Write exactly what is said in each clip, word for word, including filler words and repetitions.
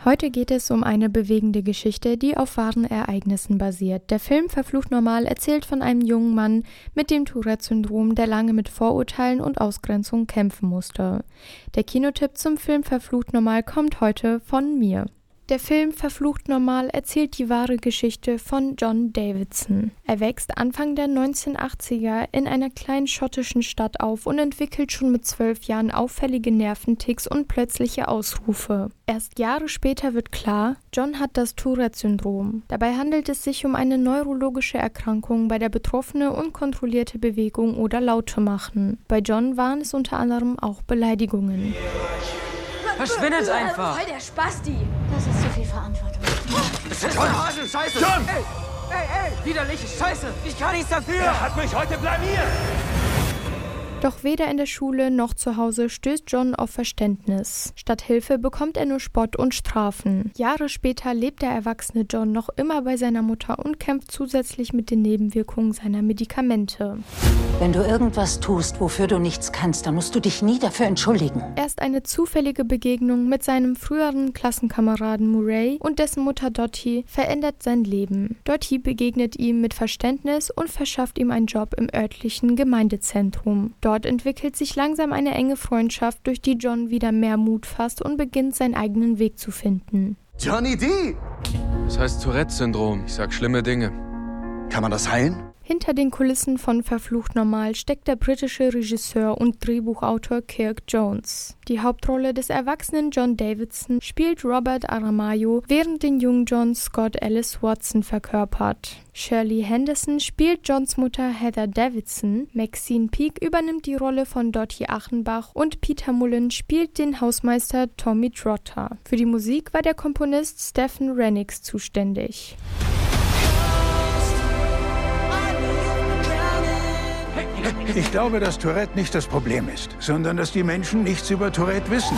Heute geht es um eine bewegende Geschichte, die auf wahren Ereignissen basiert. Der Film Verflucht Normal erzählt von einem jungen Mann mit dem Tourette-Syndrom, der lange mit Vorurteilen und Ausgrenzung kämpfen musste. Der Kinotipp zum Film Verflucht Normal kommt heute von mir. Der Film Verflucht Normal erzählt die wahre Geschichte von John Davidson. Er wächst Anfang der neunzehnhundertachtziger in einer kleinen schottischen Stadt auf und entwickelt schon mit zwölf Jahren auffällige Nerventics und plötzliche Ausrufe. Erst Jahre später wird klar, John hat das Tourette-Syndrom. Dabei handelt es sich um eine neurologische Erkrankung, bei der Betroffene unkontrollierte Bewegungen oder Laute machen. Bei John waren es unter anderem auch Beleidigungen. Verschwindet einfach! Voll der Spasti! Das ist zu viel Verantwortung. Das ist John! Hasen, Scheiße! John! Ey, ey, ey! Widerlich! Scheiße! Ich kann nichts dafür! Er hat mich heute blamiert! Doch weder in der Schule noch zu Hause stößt John auf Verständnis. Statt Hilfe bekommt er nur Spott und Strafen. Jahre später lebt der erwachsene John noch immer bei seiner Mutter und kämpft zusätzlich mit den Nebenwirkungen seiner Medikamente. Wenn du irgendwas tust, wofür du nichts kannst, dann musst du dich nie dafür entschuldigen. Erst eine zufällige Begegnung mit seinem früheren Klassenkameraden Murray und dessen Mutter Dottie verändert sein Leben. Dottie begegnet ihm mit Verständnis und verschafft ihm einen Job im örtlichen Gemeindezentrum. Dort entwickelt sich langsam eine enge Freundschaft, durch die John wieder mehr Mut fasst und beginnt, seinen eigenen Weg zu finden. Johnny D! Das heißt Tourette-Syndrom. Ich sag schlimme Dinge. Kann man das heilen? Hinter den Kulissen von Verflucht Normal steckt der britische Regisseur und Drehbuchautor Kirk Jones. Die Hauptrolle des erwachsenen John Davidson spielt Robert Aramayo, während den jungen John Scott Ellis Watson verkörpert. Shirley Henderson spielt Johns Mutter Heather Davidson, Maxine Peake übernimmt die Rolle von Dottie Achenbach und Peter Mullen spielt den Hausmeister Tommy Trotter. Für die Musik war der Komponist Stephen Rennicks zuständig. Ich glaube, dass Tourette nicht das Problem ist, sondern dass die Menschen nichts über Tourette wissen.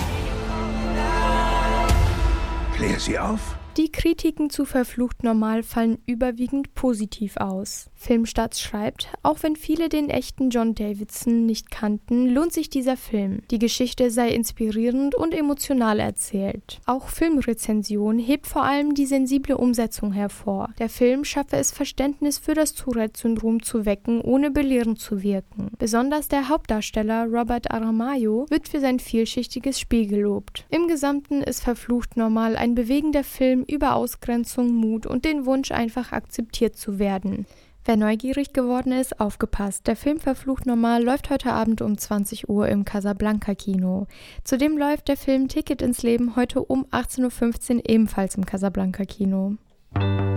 Klär sie auf. Die Kritiken zu Verflucht Normal fallen überwiegend positiv aus. Filmstarts schreibt, auch wenn viele den echten John Davidson nicht kannten, lohnt sich dieser Film. Die Geschichte sei inspirierend und emotional erzählt. Auch Filmrezension hebt vor allem die sensible Umsetzung hervor. Der Film schaffe es, Verständnis für das Tourette-Syndrom zu wecken, ohne belehrend zu wirken. Besonders der Hauptdarsteller Robert Aramayo wird für sein vielschichtiges Spiel gelobt. Im Gesamten ist Verflucht Normal ein bewegender Film über Ausgrenzung, Mut und den Wunsch, einfach akzeptiert zu werden. Wer neugierig geworden ist, aufgepasst. Der Film Verflucht Normal läuft heute Abend um zwanzig Uhr im Casablanca-Kino. Zudem läuft der Film Ticket ins Leben heute um achtzehn Uhr fünfzehn ebenfalls im Casablanca-Kino.